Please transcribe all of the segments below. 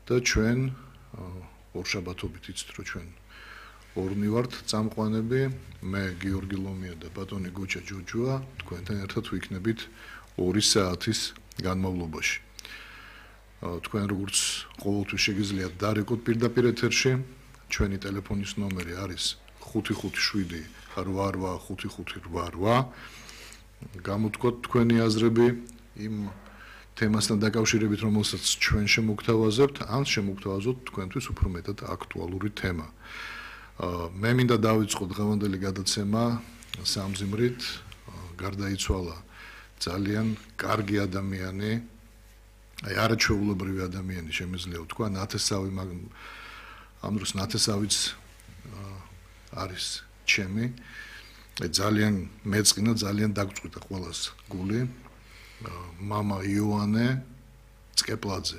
და ჩვენ ორშაბათობით იცით რომ ჩვენ ორნი ვართ წამყვანები, მე გიორგი ლომია და ბატონი გოჩა ჯოჯოა, თქვენთან ერთად ვიქნებით 2 საათის განმავლობაში. თქვენ როგორც ყოველთვის შეგიძლიათ დარეკოთ პირდაპირ ეთერში, ჩვენი ტელეფონის ნომერი არის 557-88-55888. გამოთქვათ თქვენი აზრები იმ თემასთან დაკავშირებით, რომელსაც ჩვენ შემოგთავაზებთ, ან შემოგთავაზოთ თქვენთვის უფრო მეტად აქტუალური თემა. მე მინდა დავიწყო დღევანდელი გადაცემა სამზიმრით, გარდაიცვალა ძალიან კარგი ადამიანი, აი არაჩვეულებრივი ადამიანი შემიძლია ვთქვა, ნათესავი, ამ დროს ნათესავიც არის ჩემი, ძალიან მეწყინა, ძალიან დაგწყვიტა ყველას გული, მამა იოანე წკეპლაძე.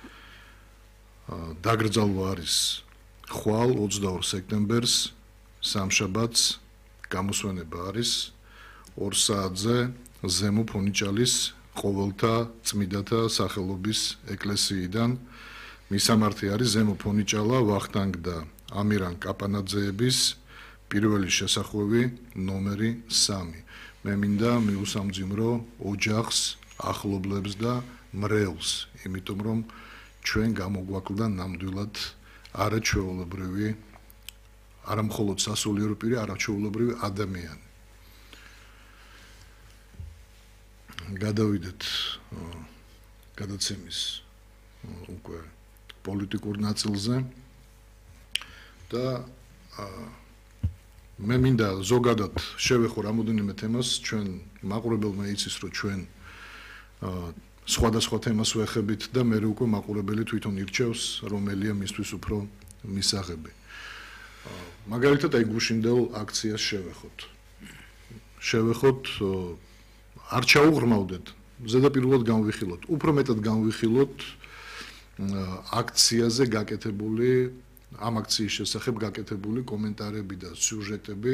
დაგრძალვა არის ხვალ 22 სექტემბერს, სამშაბათს, გამოსვენება არის 2 საათზე ზემო ფონიჭალის ყოველთა წმიდათა სახელობის ეკლესიიდან. მისამართი არის ზემო ფონიჭალა ვახტანგ და ამირან კაპანაძეების პირველი შესახვევი ნომერი 3. მე მინდა მიუსამძიმრო ოჯახს, ახლობლებს და მრევლს, იმიტომ რომ ჩვენ გამოგვაკლდა ნამდვილად არაჩვეულებრივი, არა მხოლოდ სასულიერო პირი, არაჩვეულებრივი ადამიანი. გადავიდეთ გადაცემის უკვე პოლიტიკურ ნაწილზე და მე მინდა ზოგადად შევეხო რამოდენიმე თემას, ჩვენ მაყურებელმა იცის, რომ ჩვენ სხვადასხვა თემას ვეხებით და მე უკვე მაყურებელი თვითონ ირჩევს, რომელია მისთვის უფრო მისაღები. მაგალითად, აი გუშინდელ აქციას შევეხოთ, არ ჩაუღრმავდეთ, ზედაპირულად განვიხილოთ, უფრო მეტად განვიხილოთ აქციაზე გაკეთებული, ამ აქციის შესახებ გაკეთებული კომენტარები და სიუჟეტები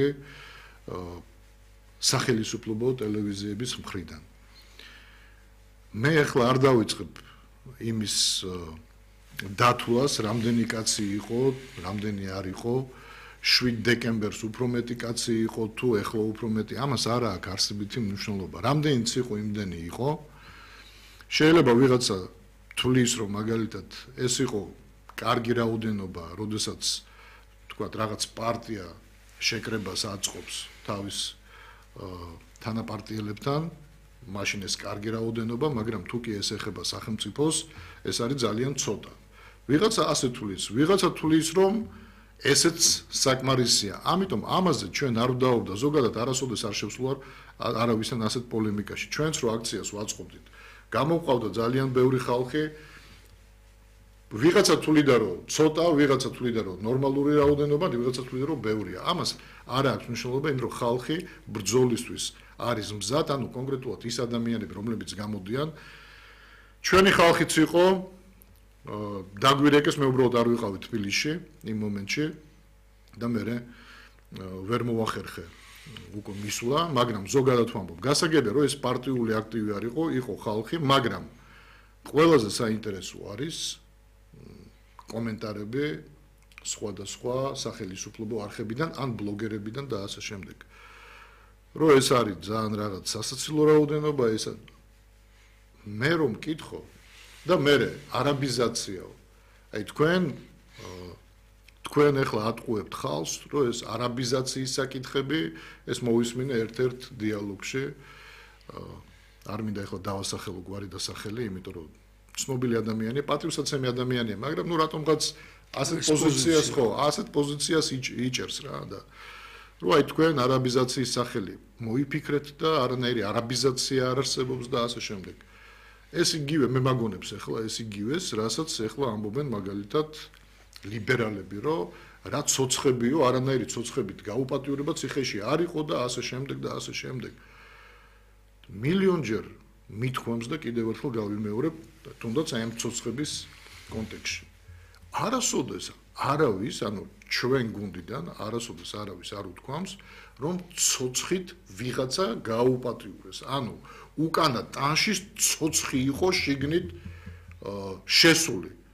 სახელმწიფო ტელევიზიების მხრიდან. მე ახლა არ დავიწყებ იმის დათვლას, რამდენი კაცი იყო, რამდენი არ იყო, 7 დეკემბერს უფრო მეტი კაცი იყო თუ ახლა უფრო მეტი, ამას არ აქვს არსებითი მნიშვნელობა. რამდენიც იყო, იმდენი იყო. შეიძლება ვიღაცა თვლის, რომ მაგალითად ეს იყო კარგი რაოდენობა, როდესაც თქვა რაღაც პარტია შეკრებას აწყობს თავის თანაპარტიელებთან, მაშინ ეს კარგი რაოდენობა, მაგრამ თუ კი ეს ეხება სახელმწიფოს, ეს არის ძალიან ცოტა. ვიღაცა ასე თვლის, ვიღაცა თვლის, რომ ესეც საკმარისია. ამიტომ ამაზე ჩვენ არ ვდაობ და ზოგადად არასოდეს არ შევსვლარ არავისთან ასეთ პოლემიკაში. ჩვენც რო აქციას ვაწყობდით, გამოვყავდა ძალიან ბევრი ხალხი, ვიღაცა თვლიდა, რომ ცოტა, ვიღაცა თვლიდა, რომ ნორმალური რაოდენობა, ვიღაცა თვლიდა, რომ ბევრია. ამას არ აქვს მნიშვნელობა, იმიტომ რომ ხალხი ბრძოლისთვის არის მზად, ანუ კონკრეტულად ის ადამიანები, რომლებიც გამოდიან, ჩვენი ხალხიც იყო, დაგვირეკეს, მე უბრალოდ არ ვიყავი თბილისში იმ მომენტში და მე ვერ მოვახერხე უკვე მისვლა, მაგრამ ზოგადად ვამბობ, გასაგებია, რომ ეს პარტიული აქტივი არ იყო ხალხი, მაგრამ ყველაზე საინტერესო არის კომენტარები სხვადასხვა სახელმწიფო არხებიდან ან ბლოგერებიდან და ასე შემდეგ. რომ ეს არის ძალიან რაღაც სასაცილო რაოდენობა, ეს მე რომ მკითხო და მე არაბიზაციაო. აი თქვენ ახლა ატყუებთ ხალხს, რომ ეს არაბიზაციის საკითხები ეს მოვისმინე ერთ-ერთ დიალოგში. არ მინდა ახლა დავასახელო გვარი და სახელი, იმიტომ რომ ცნობილი ადამიანი, პატივსაცემი ადამიანია, მაგრამ ნუ რატომღაც ასეთ პოზიციას იჭერს რა და რომ აი თქვენ არაბიზაციის სახელი მოიფიქრეთ და არანაირი არაბიზაცია არ არსებობს და ასე შემდეგ. ეს იგივე მე მაგონებს ახლა ეს იგივეს, რასაც ახლა ამბობენ მაგალითად ლიბერალები, რომ რა ცოცხებიო, არანაირი ცოცხებით გაუპატიურება ციხეში არ იყო და ასე შემდეგ და ასე შემდეგ. მილიონჯერ მithქვამს და კიდევ ერთხელ გავიმეორებ, თუნდაც აი ამ ცოცხების კონტექსტში. არასოდეს არავის, ანუ ჩვენ გუნდიდან არასოდეს არავის არ უთქვამს, რომ ცოცხით ვიღაცა გააუპატიურეს. ანუ უკანა ტანში ცოცხი იყო შიგნით შესული.